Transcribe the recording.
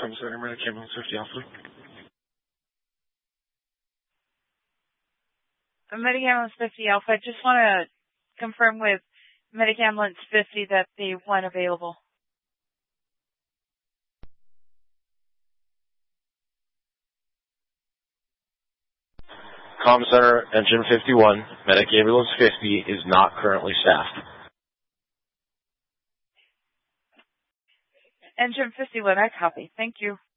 Comm Center, Medic Ambulance 50 Alpha. Medic Ambulance 50 Alpha, I just want to confirm with Medic Ambulance 50 that they weren't available. Comm Center, Engine 51, Medic Ambulance 50 is not currently staffed. Engine 51, I copy. Thank you.